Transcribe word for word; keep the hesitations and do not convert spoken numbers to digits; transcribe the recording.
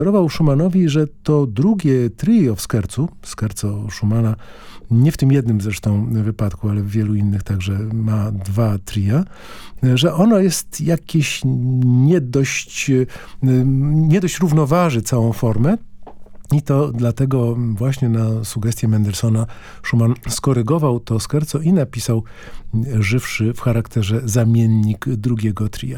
Sugerował Schumannowi, że to drugie trio w schercu, scherzo Schumana, nie w tym jednym zresztą wypadku, ale w wielu innych także ma dwa tria, że ono jest jakieś nie dość, nie dość równoważy całą formę. I to dlatego właśnie na sugestię Mendelssohna Schumann skorygował to scherzo i napisał żywszy w charakterze zamiennik drugiego tria.